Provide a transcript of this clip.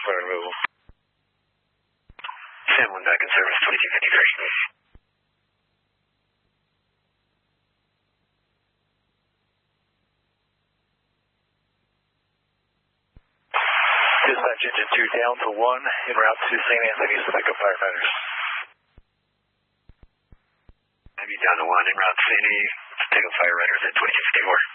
flare removal. Sam 1 back in service, 2253. Dispatch engine 2 down to 1 en route to St. Anthony's to pick up firefighters. Maybe down to 1 en route to St. A to pick up firefighters at 2254.